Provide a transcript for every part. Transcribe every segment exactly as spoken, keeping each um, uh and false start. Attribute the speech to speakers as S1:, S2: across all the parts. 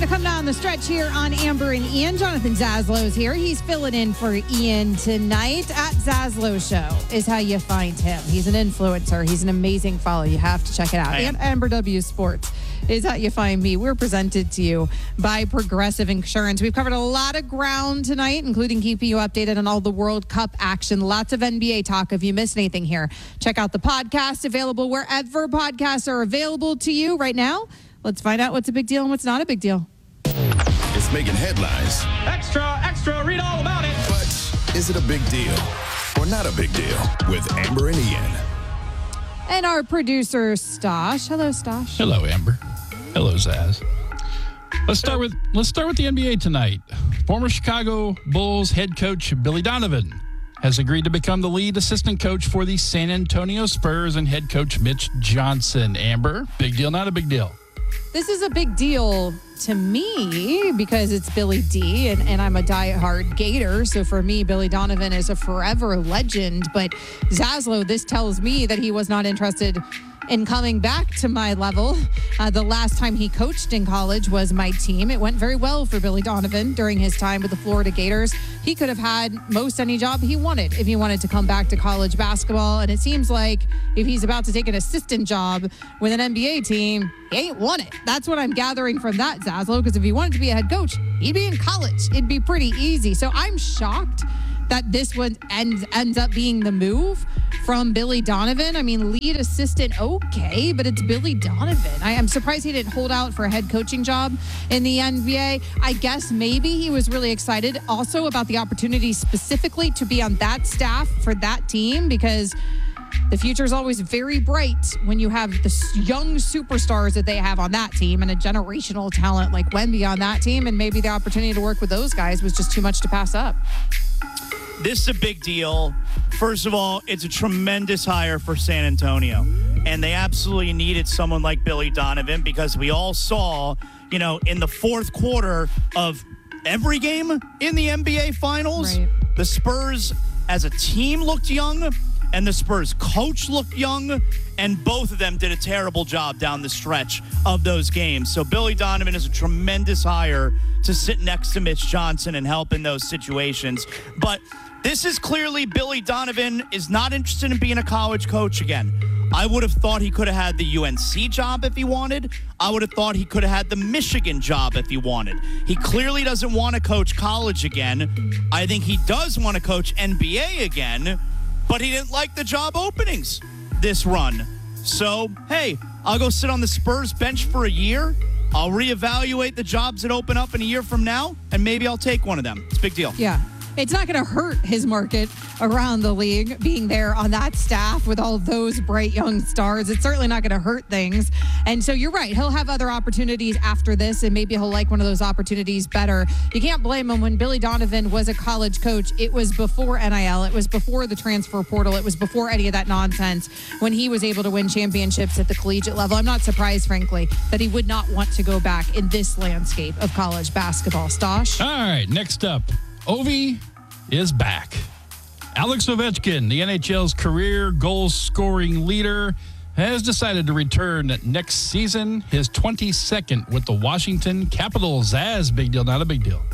S1: to come down the stretch here on Amber and Ian. Jonathan Zaslow's here. He's filling in for Ian tonight. At Zaslow Show is how you find him. He's an influencer. He's an amazing follow. You have to check it out. And Amber W Sports is how you find me. We're presented to you by Progressive Insurance. We've covered a lot of ground tonight, including keeping you updated on all the World Cup action. Lots of N B A talk. If you missed anything here, check out the podcast, available wherever podcasts are available to you right now. Let's find out what's a big deal and what's not a big deal.
S2: It's making headlines.
S3: Extra, extra, read all about it.
S2: But is it a big deal or not a big deal with Amber and Ian?
S1: And our producer, Stosh. Hello, Stosh.
S4: Hello, Amber. Hello, Zaz. Let's start with let's start with the N B A tonight. Former Chicago Bulls head coach Billy Donovan has agreed to become the lead assistant coach for the San Antonio Spurs and head coach Mitch Johnson. Amber, big deal, not a big deal?
S1: This is a big deal to me because it's Billy D, and, and I'm a diehard Gator. So for me, Billy Donovan is a forever legend. But Zaslow, this tells me that he was not interested in coming back to my level. Uh, the last time he coached in college was my team. It went very well for Billy Donovan during his time with the Florida Gators. He could have had most any job he wanted if he wanted to come back to college basketball. And it seems like if he's about to take an assistant job with an N B A team, he ain't won it. That's what I'm gathering from that, Zaslow, because if he wanted to be a head coach, he'd be in college. It'd be pretty easy. So I'm shocked that this would ends ends up being the move from Billy Donovan. I mean, lead assistant, okay, but it's Billy Donovan. I am surprised he didn't hold out for a head coaching job in the N B A. I guess maybe he was really excited also about the opportunity specifically to be on that staff for that team, because the future is always very bright when you have the young superstars that they have on that team and a generational talent like Wemby on that team, and maybe the opportunity to work with those guys was just too much to pass up.
S3: This is a big deal. First of all, it's a tremendous hire for San Antonio. And they absolutely needed someone like Billy Donovan, because we all saw, you know, in the fourth quarter of every game in the N B A Finals, right, the Spurs as a team looked young and the Spurs coach looked young, and both of them did a terrible job down the stretch of those games. So Billy Donovan is a tremendous hire to sit next to Mitch Johnson and help in those situations. But this is clearly Billy Donovan is not interested in being a college coach again. I would have thought he could have had the U N C job if he wanted. I would have thought he could have had the Michigan job if he wanted. He clearly doesn't want to coach college again. I think he does want to coach N B A again, but he didn't like the job openings this run. So, hey, I'll go sit on the Spurs bench for a year. I'll reevaluate the jobs that open up in a year from now, and maybe I'll take one of them. It's a big deal.
S1: Yeah. It's not going to hurt his market around the league being there on that staff with all those bright young stars. It's certainly not going to hurt things. And so you're right. He'll have other opportunities after this, and maybe he'll like one of those opportunities better. You can't blame him. When Billy Donovan was a college coach, it was before N I L. It was before the transfer portal. It was before any of that nonsense when he was able to win championships at the collegiate level. I'm not surprised, frankly, that he would not want to go back in this landscape of college basketball. Stosh?
S4: All right, next up. Ovi is back. Alex Ovechkin, the N H L's career goal-scoring leader, has decided to return next season, his twenty-second with the Washington Capitals. As big deal, not a big deal.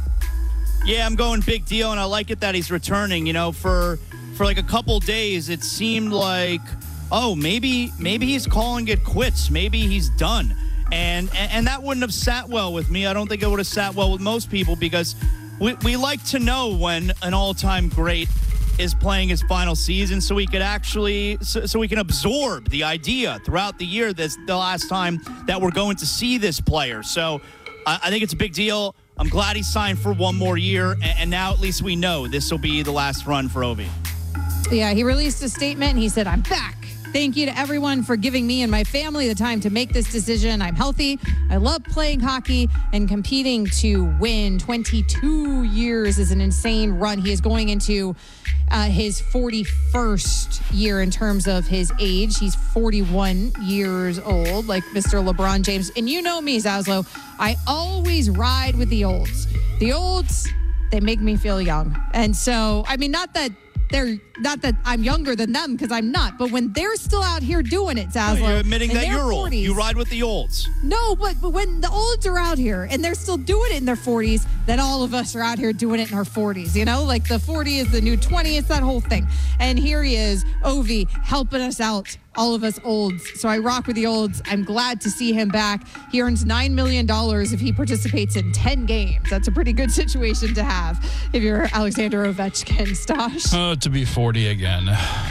S3: Yeah, I'm going big deal, and I like it that he's returning. You know, for for like a couple days, it seemed like, oh, maybe maybe he's calling it quits. Maybe he's done. And, and, and that wouldn't have sat well with me. I don't think it would have sat well with most people, because We, we like to know when an all-time great is playing his final season, so we could actually, so, so we can absorb the idea throughout the year that's the last time that we're going to see this player. So I, I think it's a big deal. I'm glad he signed for one more year, and, and now at least we know this will be the last run for Ovi.
S1: Yeah, he released a statement, and he said, "I'm back. Thank you to everyone for giving me and my family the time to make this decision. I'm healthy. I love playing hockey and competing to win." twenty-two years is an insane run. He is going into uh, his forty-first year in terms of his age. He's forty-one years old, like Mister LeBron James. And you know me, Zaslow, I always ride with the olds. The olds, they make me feel young. And so, I mean, not that they're not that I'm younger than them because I'm not, but when they're still out here doing it, Zaslow,
S3: You're admitting
S1: in
S3: that
S1: their
S3: you're old.
S1: forties,
S3: You ride with the olds.
S1: No, but, but when the olds are out here and they're still doing it in their forties, then all of us are out here doing it in our forties. You know, like the forty is the new twenty. It's that whole thing. And here he is, Ovi, helping us out, all of us olds. So I rock with the olds. I'm glad to see him back. He earns nine million dollars if he participates in ten games. That's a pretty good situation to have if you're Alexander Ovechkin, Stosh.
S4: Oh, to be forty again.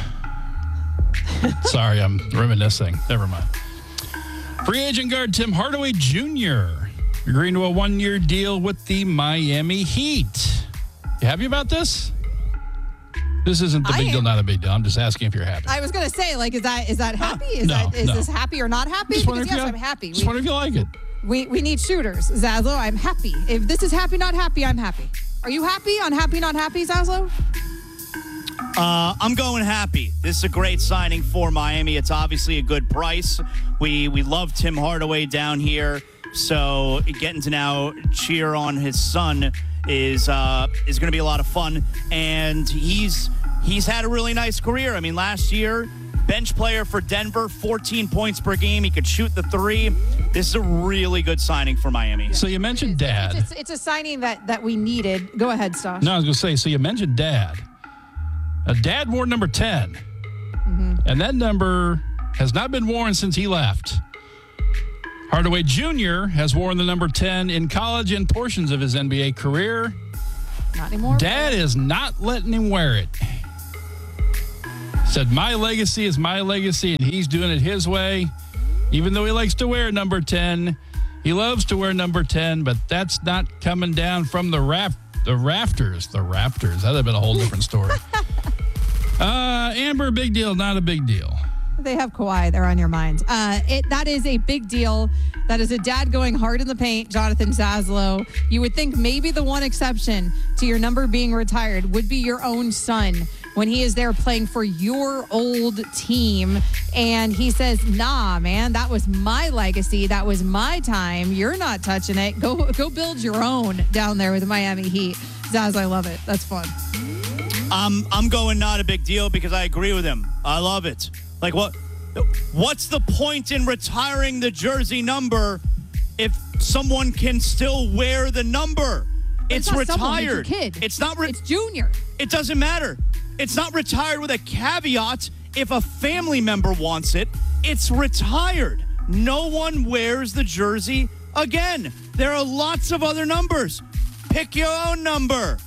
S4: Sorry, I'm reminiscing. Never mind. Free agent guard Tim Hardaway Junior agreeing to a one-year deal with the Miami Heat. You happy about this? This isn't the
S1: I
S4: big deal,
S1: am.
S4: not a big deal. I'm just asking if you're happy.
S1: I was going to say, like, is that is that happy? Is
S4: no,
S1: that is
S4: no.
S1: this happy or not happy?
S4: Just wonder
S1: Because
S4: if
S1: yes,
S4: you-
S1: I'm happy.
S4: Just
S1: We-
S4: wonder if you like it.
S1: We we need shooters. Zaslow, I'm happy. If this is happy, not happy, I'm happy. Are you happy? Unhappy, not happy, Zaslow?
S3: Uh, I'm going happy. This is a great signing for Miami. It's obviously a good price. We we love Tim Hardaway down here, so getting to now cheer on his son is uh, is going to be a lot of fun. And he's he's had a really nice career. I mean, last year, bench player for Denver, fourteen points per game. He could shoot the three. This is a really good signing for Miami.
S4: So you mentioned dad.
S1: It's, it's, it's a signing that, that we needed. Go ahead, Stosh.
S4: No, I was going to say, so you mentioned dad. Uh, dad wore number ten. Mm-hmm. And that number has not been worn since he left. Hardaway Junior has worn the number ten in college and portions of his N B A career.
S1: Not anymore.
S4: Dad is not letting him wear it. Said, my legacy is my legacy, and he's doing it his way. Even though he likes to wear number ten, he loves to wear number ten, but that's not coming down from the raft, the rafters. The Raptors. That would have been a whole different story. uh, Amber, big deal, not a big deal.
S1: They have Kawhi. They're on your mind. Uh, it that is a big deal. That is a dad going hard in the paint, Jonathan Zaslow. You would think maybe the one exception to your number being retired would be your own son when he is there playing for your old team. And he says, nah, man, that was my legacy. That was my time. You're not touching it. Go go build your own down there with the Miami Heat. Zaz, I love it. That's fun.
S3: I'm I'm going not a big deal because I agree with him. I love it. Like what? What's the point in retiring the jersey number if someone can still wear the number? It's,
S1: not someone,
S3: retired.
S1: it's your kid.
S3: It's not. Re-
S1: It's Junior.
S3: It doesn't matter. It's not retired with a caveat. If a family member wants it, it's retired. No one wears the jersey again. There are lots of other numbers. Pick your own number.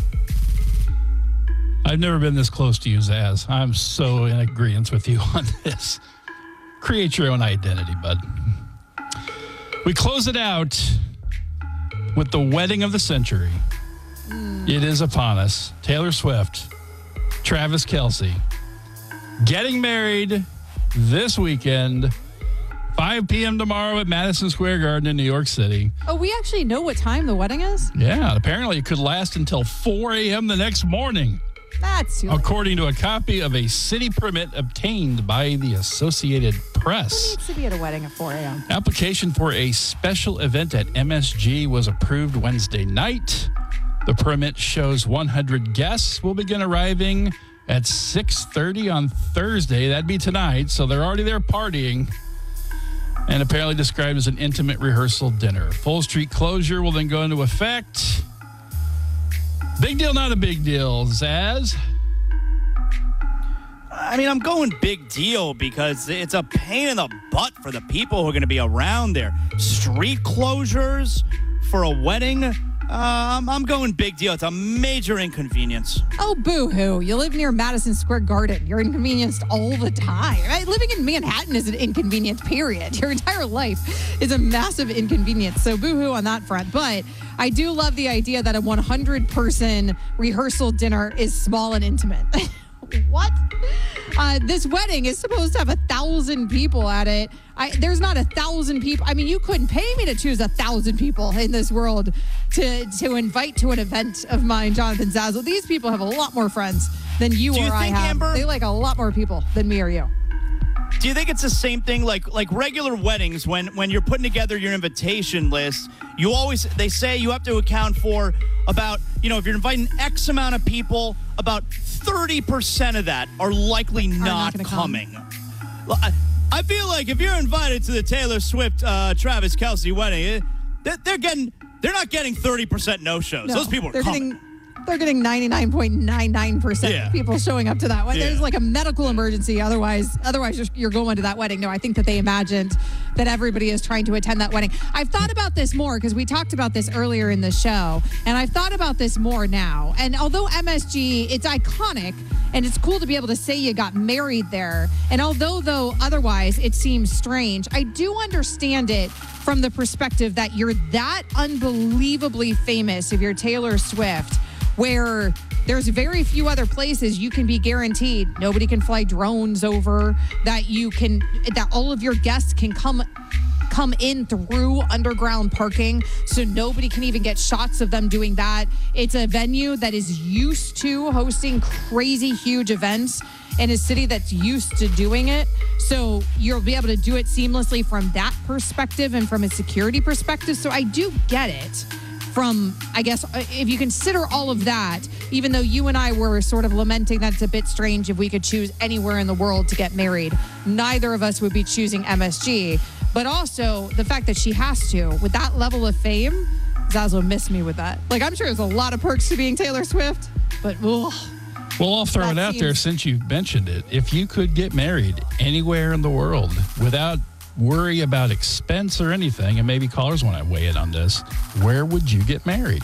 S4: I've never been this close to you, Zaz. I'm so in agreement with you on this. Create your own identity, bud. We close it out with the wedding of the century. Mm. It is upon us. Taylor Swift, Travis Kelce, getting married this weekend, five p.m. tomorrow at Madison Square Garden in New York City.
S1: Oh, we actually know what time the wedding is?
S4: Yeah, apparently it could last until four a.m. the next morning.
S1: That's too late.
S4: According to a copy of a city permit obtained by the Associated Press.
S1: Who needs to be at a wedding at four a.m.?
S4: Application for a special event at M S G was approved Wednesday night. The permit shows one hundred guests will begin arriving at six thirty on Thursday. That'd be tonight, so they're already there partying. And apparently described as an intimate rehearsal dinner. Full street closure will then go into effect. Big deal, not a big deal, Zaz.
S3: I mean, I'm going big deal because it's a pain in the butt for the people who are going to be around there. Street closures for a wedding. Uh, I'm, I'm going big deal. It's a major inconvenience.
S1: Oh, boo-hoo. You live near Madison Square Garden. You're inconvenienced all the time. Right? Living in Manhattan is an inconvenience, period. Your entire life is a massive inconvenience. So boo-hoo on that front. But I do love the idea that a one hundred person rehearsal dinner is small and intimate. What? Uh, this wedding is supposed to have a thousand people at it. I, there's not a thousand people. I mean, you couldn't pay me to choose a thousand people in this world to to invite to an event of mine, Jonathan Zaslow. These people have a lot more friends than you
S3: Do
S1: or
S3: you
S1: I
S3: think,
S1: have.
S3: Amber-
S1: They like a lot more people than me or you.
S3: Do you think it's the same thing like like regular weddings when when you're putting together your invitation list? You always they say you have to account for about, you know, if you're inviting X amount of people, about thirty percent of that are likely not,
S1: not
S3: coming. Come. Well, I, I feel like if you're invited to the Taylor Swift uh, Travis Kelce wedding, they're, they're getting they're not getting thirty percent no shows.
S1: No,
S3: Those people are
S1: they're
S3: coming.
S1: Getting, they're getting ninety-nine point nine nine percent
S3: Yeah.
S1: of people showing up to that wedding.
S3: Yeah.
S1: There's like a medical emergency. Otherwise, otherwise you're, you're going to that wedding. No, I think that they imagined that everybody is trying to attend that wedding. I've thought about this more because we talked about this earlier in the show, and I've thought about this more now. And although M S G, it's iconic, and it's cool to be able to say you got married there. And although, though, otherwise it seems strange, I do understand it from the perspective that you're that unbelievably famous if you're Taylor Swift, where there's very few other places you can be guaranteed nobody can fly drones over, that you can, that all of your guests can come come in through underground parking, so nobody can even get shots of them doing that. It's a venue that is used to hosting crazy huge events in a city that's used to doing it. So you'll be able to do it seamlessly from that perspective and from a security perspective. So I do get it from, I guess, if you consider all of that, even though you and I were sort of lamenting that it's a bit strange if we could choose anywhere in the world to get married, neither of us would be choosing M S G. But also the fact that she has to, with that level of fame, Zaslow missed me with that. Like, I'm sure there's a lot of perks to being Taylor Swift, but ugh.
S4: Well, I'll throw
S1: That
S4: it out
S1: seems-
S4: there since you've mentioned it. If you could get married anywhere in the world without worry about expense or anything, and maybe callers want to weigh in on this, where would you get married?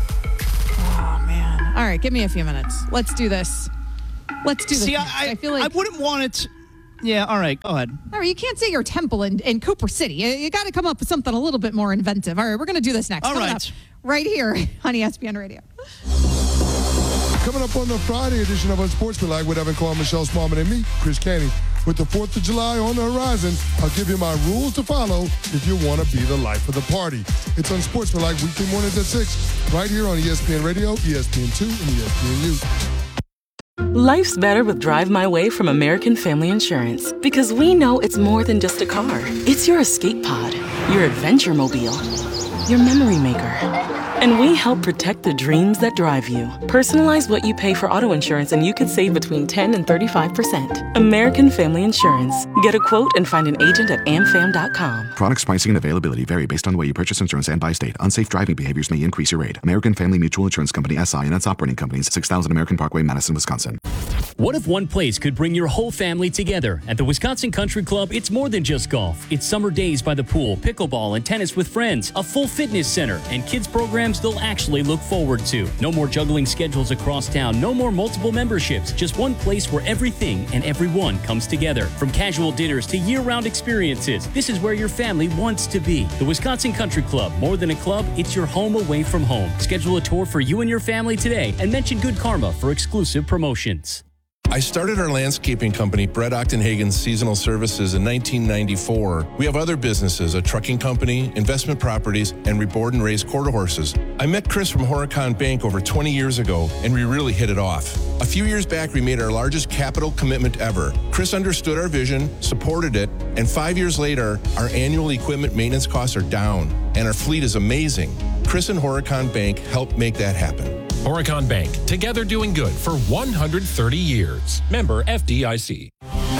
S1: Oh, man. All right, give me a few minutes. Let's do this. Let's do this.
S3: See,
S1: next.
S3: I, I,
S1: feel like
S3: I wouldn't want it. To, yeah, all right, go ahead.
S1: All right, you can't say your temple in, in Cooper City. You, you got to come up with something a little bit more inventive. All right, we're going to do this next.
S3: All
S1: Coming
S3: right.
S1: up right here on E S P N Radio.
S5: Coming up on the Friday edition of Unsportsmanlike with Evan Cohen, Michelle Smallman, and me, Chris Canty. With the fourth of July on the horizon, I'll give you my rules to follow if you want to be the life of the party. It's Unsportsmanlike weekday mornings at six, right here on E S P N Radio, E S P N two, and E S P N U.
S6: Life's better with Drive My Way from American Family Insurance, because we know it's more than just a car. It's your escape pod, your adventure mobile, your memory maker. And we help protect the dreams that drive you. Personalize what you pay for auto insurance and you could save between ten and thirty-five percent. American Family Insurance. Get a quote and find an agent at am fam dot com.
S7: Products, pricing, and availability vary based on the way you purchase insurance and by state. Unsafe driving behaviors may increase your rate. American Family Mutual Insurance Company, S I and its operating companies, six thousand American Parkway, Madison, Wisconsin.
S8: What if one place could bring your whole family together? At the Wisconsin Country Club, it's more than just golf. It's summer days by the pool, pickleball, and tennis with friends, a full fitness center, and kids programs they'll actually look forward to. No more juggling schedules across town, no more multiple memberships, just one place where everything and everyone comes together. From casual dinners to year-round experiences, this is where your family wants to be. The Wisconsin Country Club, more than a club, it's your home away from home. Schedule a tour for you and your family today and mention Good Karma for exclusive promotions.
S9: I started our landscaping company, Brett Ochtenhagen Seasonal Services, in nineteen ninety-four. We have other businesses, a trucking company, investment properties, and reboard and raise quarter horses. I met Chris from Horicon Bank over twenty years ago, and we really hit it off. A few years back, we made our largest capital commitment ever. Chris understood our vision, supported it, and five years later, our annual equipment maintenance costs are down, and our fleet is amazing. Chris and Horicon Bank helped make that happen.
S10: Horicon Bank, together doing good for one hundred thirty years. Member F D I C.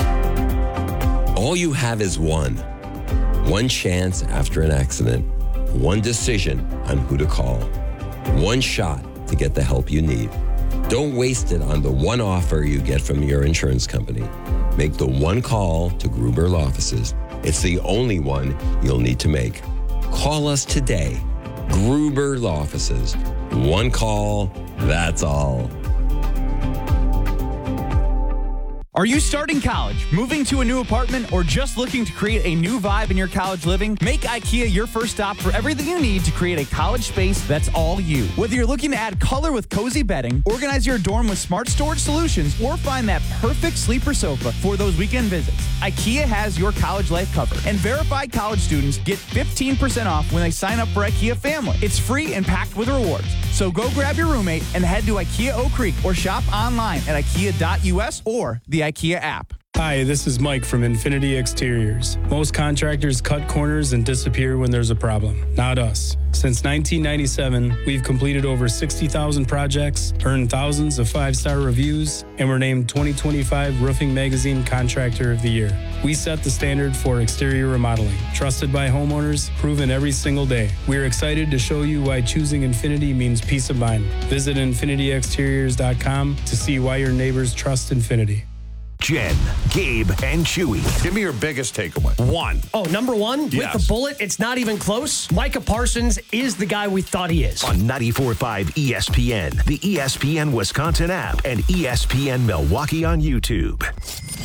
S11: All you have is one. One chance after an accident. One decision on who to call. One shot to get the help you need. Don't waste it on the one offer you get from your insurance company. Make the one call to Gruber Law Offices. It's the only one you'll need to make. Call us today. Gruber Law Offices. One call, that's all.
S12: Are you starting college, moving to a new apartment, or just looking to create a new vibe in your college living? Make IKEA your first stop for everything you need to create a college space that's all you. Whether you're looking to add color with cozy bedding, organize your dorm with smart storage solutions, or find that perfect sleeper sofa for those weekend visits, IKEA has your college life covered. And verified college students get fifteen percent off when they sign up for IKEA Family. It's free and packed with rewards. So go grab your roommate and head to IKEA Oak Creek or shop online at ikea dot U S or the IKEA app.
S13: Hi, this is Mike from Infinity Exteriors. Most contractors cut corners and disappear when there's a problem. Not us. Since nineteen ninety-seven, we've completed over sixty thousand projects, earned thousands of five-star reviews, and were named twenty twenty-five Roofing Magazine Contractor of the Year. We set the standard for exterior remodeling. Trusted by homeowners, proven every single day. We're excited to show you why choosing Infinity means peace of mind. Visit infinity exteriors dot com to see why your neighbors trust Infinity.
S14: Jen, Gabe, and Chewy. Give me your biggest takeaway.
S15: One. Oh, number one?
S14: Yes.
S15: With the bullet, it's not even close. Micah Parsons is the guy we thought he is.
S14: On ninety-four point five E S P N, the E S P N Wisconsin app, and E S P N Milwaukee on YouTube.